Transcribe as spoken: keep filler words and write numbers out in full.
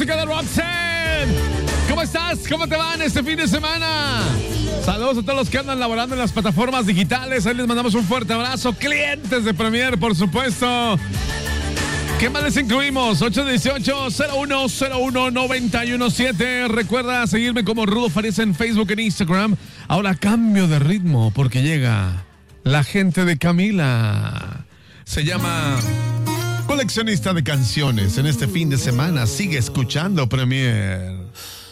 música de Roxanne. ¿Cómo estás? ¿Cómo te van este fin de semana? Saludos a todos los que andan laborando en las plataformas digitales. Ahí les mandamos un fuerte abrazo. Clientes de Premier, por supuesto. ¿Qué más les incluimos? ocho uno ocho, cero uno cero uno, nueve uno siete. Recuerda seguirme como Rudo Farías en Facebook, en Instagram. Ahora cambio de ritmo porque llega la gente de Camila. Se llama Coleccionista de Canciones. En este fin de semana sigue escuchando Premier.